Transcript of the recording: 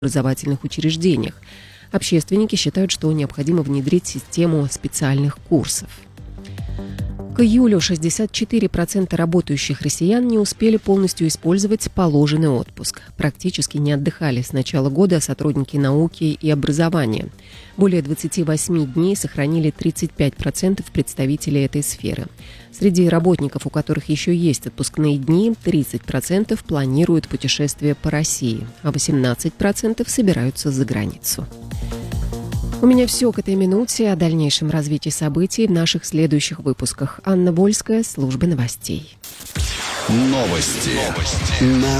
образовательных учреждениях. Общественники считают, что необходимо внедрить систему специальных курсов. К июлю 64% работающих россиян не успели полностью использовать положенный отпуск. Практически не отдыхали с начала года сотрудники науки и образования. Более 28 дней сохранили 35% представителей этой сферы. Среди работников, у которых еще есть отпускные дни, 30% планируют путешествие по России, а 18% собираются за границу. У меня все к этой минуте. О дальнейшем развитии событий в наших следующих выпусках. Анна Вольская, служба новостей. Новости.